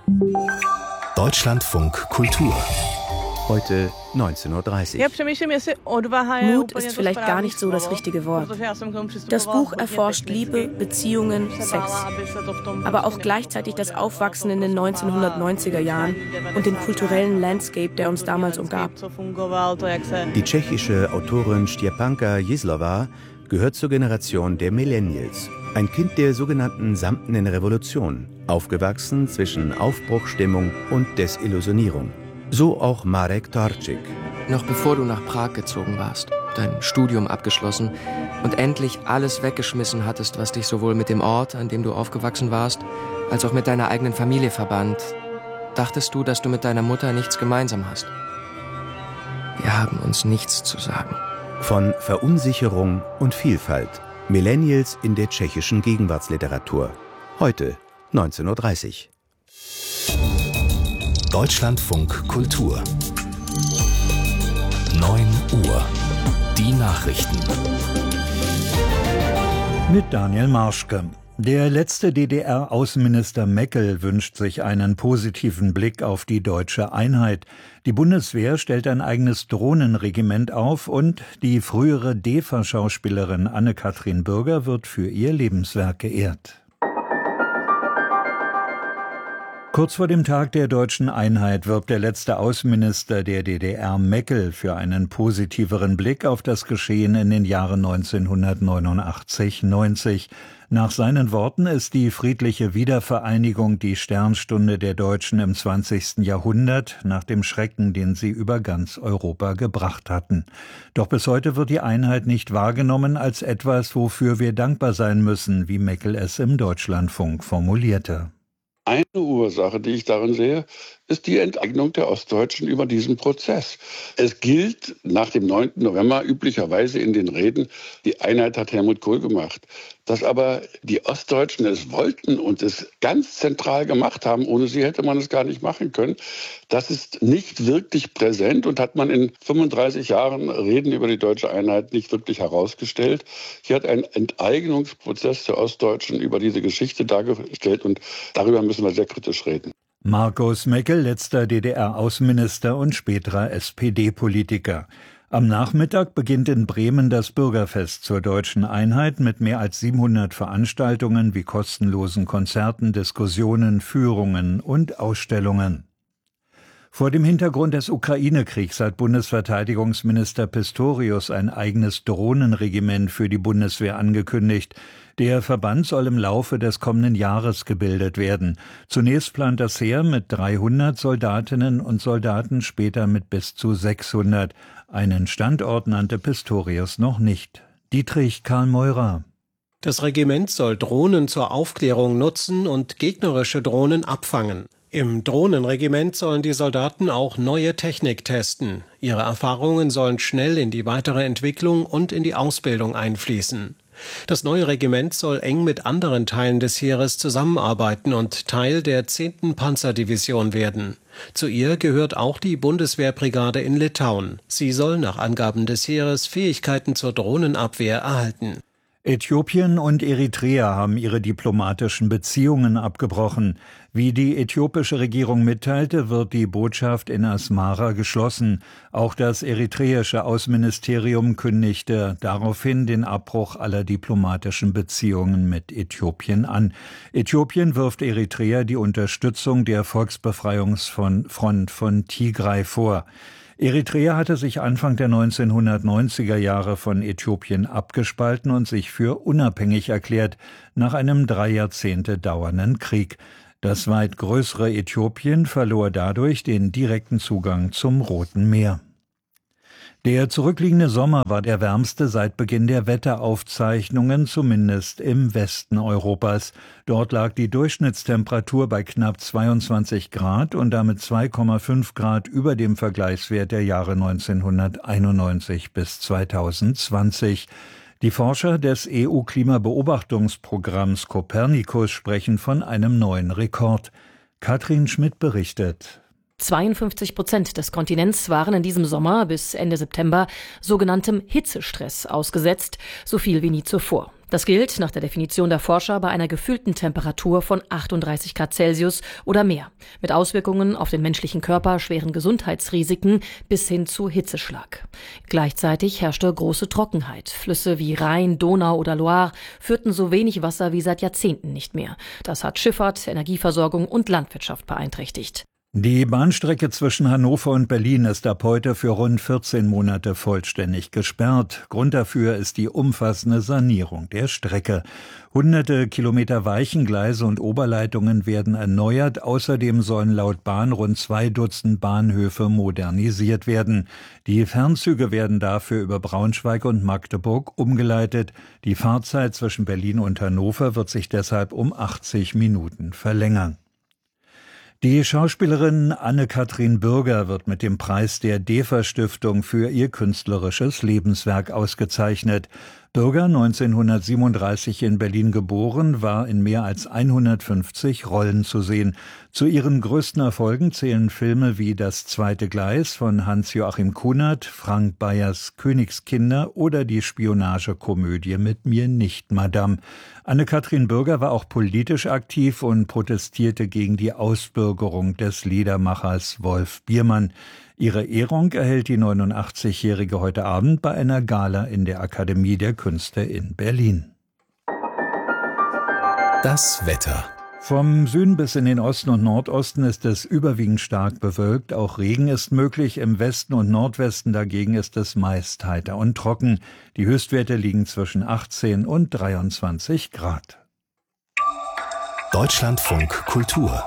Deutschlandfunk Kultur. Heute 19:30 Uhr. Mut ist vielleicht gar nicht so das richtige Wort. Das Buch erforscht Liebe, Beziehungen, Sex. Aber auch gleichzeitig das Aufwachsen in den 1990er Jahren und den kulturellen Landscape, der uns damals umgab. Die tschechische Autorin Štěpánka Jízlová gehört zur Generation der Millennials. Ein Kind der sogenannten Samtenen Revolution, aufgewachsen zwischen Aufbruchsstimmung und Desillusionierung. So auch Marek Torčík. Noch bevor du nach Prag gezogen warst, dein Studium abgeschlossen und endlich alles weggeschmissen hattest, was dich sowohl mit dem Ort, an dem du aufgewachsen warst, als auch mit deiner eigenen Familie verband, dachtest du, dass du mit deiner Mutter nichts gemeinsam hast. Wir haben uns nichts zu sagen. Von Verunsicherung und Vielfalt. Millennials in der tschechischen Gegenwartsliteratur. Heute 19:30 Uhr. Deutschlandfunk Kultur. 9 Uhr. Die Nachrichten. Mit Daniel Marschke. Der letzte DDR-Außenminister Meckel wünscht sich einen positiven Blick auf die deutsche Einheit. Die Bundeswehr stellt ein eigenes Drohnenregiment auf und die frühere DEFA-Schauspielerin Anne-Kathrin Bürger wird für ihr Lebenswerk geehrt. Kurz vor dem Tag der deutschen Einheit wirbt der letzte Außenminister der DDR Meckel für einen positiveren Blick auf das Geschehen in den Jahren 1989-90. Nach seinen Worten ist die friedliche Wiedervereinigung die Sternstunde der Deutschen im 20. Jahrhundert, nach dem Schrecken, den sie über ganz Europa gebracht hatten. Doch bis heute wird die Einheit nicht wahrgenommen als etwas, wofür wir dankbar sein müssen, wie Meckel es im Deutschlandfunk formulierte. Eine Ursache, die ich darin sehe, ist die Enteignung der Ostdeutschen über diesen Prozess. Es gilt nach dem 9. November üblicherweise in den Reden, die Einheit hat Helmut Kohl gemacht. Dass aber die Ostdeutschen es wollten und es ganz zentral gemacht haben, ohne sie hätte man es gar nicht machen können, das ist nicht wirklich präsent und hat man in 35 Jahren Reden über die deutsche Einheit nicht wirklich herausgestellt. Hier hat ein Enteignungsprozess der Ostdeutschen über diese Geschichte dargestellt und darüber müssen wir sehr kritisch reden. Markus Meckel, letzter DDR-Außenminister und späterer SPD-Politiker. Am Nachmittag beginnt in Bremen das Bürgerfest zur deutschen Einheit mit mehr als 700 Veranstaltungen wie kostenlosen Konzerten, Diskussionen, Führungen und Ausstellungen. Vor dem Hintergrund des Ukraine-Kriegs hat Bundesverteidigungsminister Pistorius ein eigenes Drohnenregiment für die Bundeswehr angekündigt. Der Verband soll im Laufe des kommenden Jahres gebildet werden. Zunächst plant das Heer mit 300 Soldatinnen und Soldaten, später mit bis zu 600. Einen Standort nannte Pistorius noch nicht. Dietrich Karl Meurer. Das Regiment soll Drohnen zur Aufklärung nutzen und gegnerische Drohnen abfangen. Im Drohnenregiment sollen die Soldaten auch neue Technik testen. Ihre Erfahrungen sollen schnell in die weitere Entwicklung und in die Ausbildung einfließen. Das neue Regiment soll eng mit anderen Teilen des Heeres zusammenarbeiten und Teil der 10. Panzerdivision werden. Zu ihr gehört auch die Bundeswehrbrigade in Litauen. Sie soll nach Angaben des Heeres Fähigkeiten zur Drohnenabwehr erhalten. Äthiopien und Eritrea haben ihre diplomatischen Beziehungen abgebrochen. Wie die äthiopische Regierung mitteilte, wird die Botschaft in Asmara geschlossen. Auch das eritreische Außenministerium kündigte daraufhin den Abbruch aller diplomatischen Beziehungen mit Äthiopien an. Äthiopien wirft Eritrea die Unterstützung der Volksbefreiungsfront von Tigray vor. Eritrea hatte sich Anfang der 1990er Jahre von Äthiopien abgespalten und sich für unabhängig erklärt, nach einem 3 Jahrzehnte dauernden Krieg. Das weit größere Äthiopien verlor dadurch den direkten Zugang zum Roten Meer. Der zurückliegende Sommer war der wärmste seit Beginn der Wetteraufzeichnungen, zumindest im Westen Europas. Dort lag die Durchschnittstemperatur bei knapp 22 Grad und damit 2,5 Grad über dem Vergleichswert der Jahre 1991 bis 2020. Die Forscher des EU-Klimabeobachtungsprogramms Copernicus sprechen von einem neuen Rekord. Katrin Schmidt berichtet. 52% des Kontinents waren in diesem Sommer bis Ende September sogenanntem Hitzestress ausgesetzt, so viel wie nie zuvor. Das gilt nach der Definition der Forscher bei einer gefühlten Temperatur von 38 Grad Celsius oder mehr, mit Auswirkungen auf den menschlichen Körper, schweren Gesundheitsrisiken bis hin zu Hitzeschlag. Gleichzeitig herrschte große Trockenheit. Flüsse wie Rhein, Donau oder Loire führten so wenig Wasser wie seit Jahrzehnten nicht mehr. Das hat Schifffahrt, Energieversorgung und Landwirtschaft beeinträchtigt. Die Bahnstrecke zwischen Hannover und Berlin ist ab heute für rund 14 Monate vollständig gesperrt. Grund dafür ist die umfassende Sanierung der Strecke. Hunderte Kilometer Weichengleise und Oberleitungen werden erneuert. Außerdem sollen laut Bahn rund 2 Dutzend Bahnhöfe modernisiert werden. Die Fernzüge werden dafür über Braunschweig und Magdeburg umgeleitet. Die Fahrzeit zwischen Berlin und Hannover wird sich deshalb um 80 Minuten verlängern. Die Schauspielerin Anne-Kathrin Bürger wird mit dem Preis der DEFA-Stiftung für ihr künstlerisches Lebenswerk ausgezeichnet. Bürger, 1937 in Berlin geboren, war in mehr als 150 Rollen zu sehen. Zu ihren größten Erfolgen zählen Filme wie Das zweite Gleis von Hans-Joachim Kunert, Frank Bayers Königskinder oder die Spionagekomödie Mit mir nicht, Madame. Anne-Kathrin Bürger war auch politisch aktiv und protestierte gegen die Ausbürgerung des Liedermachers Wolf Biermann. Ihre Ehrung erhält die 89-Jährige heute Abend bei einer Gala in der Akademie der Künste in Berlin. Das Wetter. Vom Süden bis in den Osten und Nordosten ist es überwiegend stark bewölkt. Auch Regen ist möglich. Im Westen und Nordwesten dagegen ist es meist heiter und trocken. Die Höchstwerte liegen zwischen 18 und 23 Grad. Deutschlandfunk Kultur.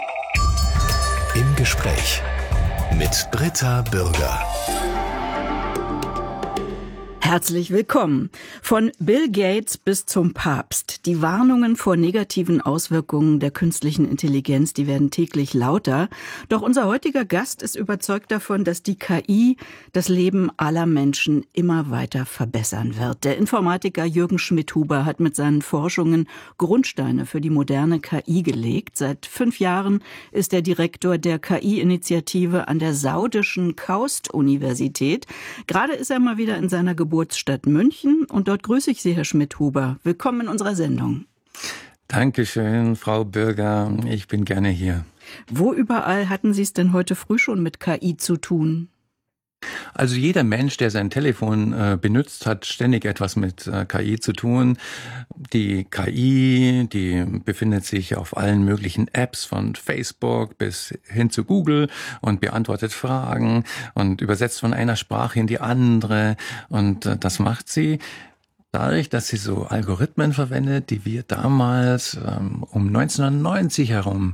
Im Gespräch mit Britta Bürger. Herzlich willkommen. Von Bill Gates bis zum Papst. Die Warnungen vor negativen Auswirkungen der künstlichen Intelligenz, die werden täglich lauter. Doch unser heutiger Gast ist überzeugt davon, dass die KI das Leben aller Menschen immer weiter verbessern wird. Der Informatiker Jürgen Schmidhuber hat mit seinen Forschungen Grundsteine für die moderne KI gelegt. Seit 5 Jahren ist er Direktor der KI-Initiative an der saudischen KAUST-Universität. Gerade ist er mal wieder in seiner Geburtsstadt München und dort grüße ich Sie, Herr Schmidhuber. Willkommen in unserer Sendung. Dankeschön, Frau Bürger. Ich bin gerne hier. Wo überall hatten Sie es denn heute früh schon mit KI zu tun? Also jeder Mensch, der sein Telefon benutzt, hat ständig etwas mit KI zu tun. Die KI, die befindet sich auf allen möglichen Apps von Facebook bis hin zu Google und beantwortet Fragen und übersetzt von einer Sprache in die andere. Und das macht sie dadurch, dass sie so Algorithmen verwendet, die wir damals um 1990 herum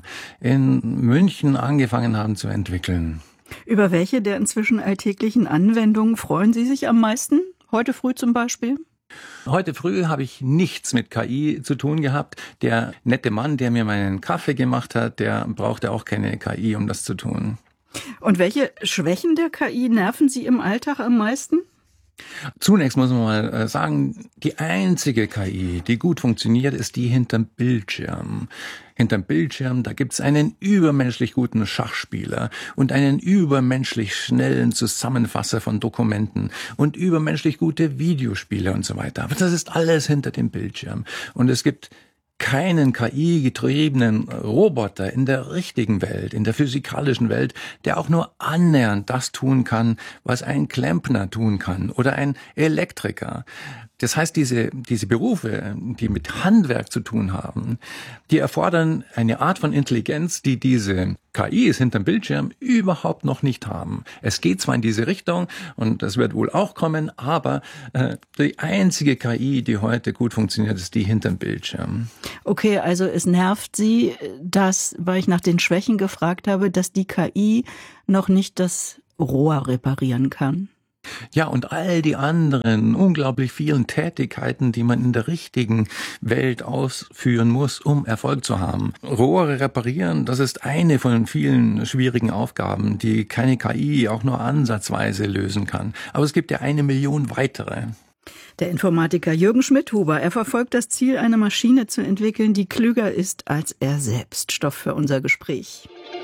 in München angefangen haben zu entwickeln. Über welche der inzwischen alltäglichen Anwendungen freuen Sie sich am meisten? Heute früh zum Beispiel? Heute früh habe ich nichts mit KI zu tun gehabt. Der nette Mann, der mir meinen Kaffee gemacht hat, der brauchte auch keine KI, um das zu tun. Und welche Schwächen der KI nerven Sie im Alltag am meisten? Zunächst muss man mal sagen, die einzige KI, die gut funktioniert, ist die hinterm Bildschirm. Hinterm Bildschirm, da gibt's einen übermenschlich guten Schachspieler und einen übermenschlich schnellen Zusammenfasser von Dokumenten und übermenschlich gute Videospiele und so weiter. Aber das ist alles hinter dem Bildschirm. Und es gibt keinen KI-getriebenen Roboter in der richtigen Welt, in der physikalischen Welt, der auch nur annähernd das tun kann, was ein Klempner tun kann oder ein Elektriker. Das heißt, diese Berufe, die mit Handwerk zu tun haben, die erfordern eine Art von Intelligenz, die diese KIs hinterm Bildschirm überhaupt noch nicht haben. Es geht zwar in diese Richtung und das wird wohl auch kommen, aber die einzige KI, die heute gut funktioniert, ist die hinterm Bildschirm. Okay, also es nervt Sie, dass, weil ich nach den Schwächen gefragt habe, dass die KI noch nicht das Rohr reparieren kann. Ja, und all die anderen unglaublich vielen Tätigkeiten, die man in der richtigen Welt ausführen muss, um Erfolg zu haben. Rohre reparieren, das ist eine von vielen schwierigen Aufgaben, die keine KI auch nur ansatzweise lösen kann. Aber es gibt ja 1 Million weitere. Der Informatiker Jürgen Schmidhuber, er verfolgt das Ziel, eine Maschine zu entwickeln, die klüger ist als er selbst. Stoff für unser Gespräch.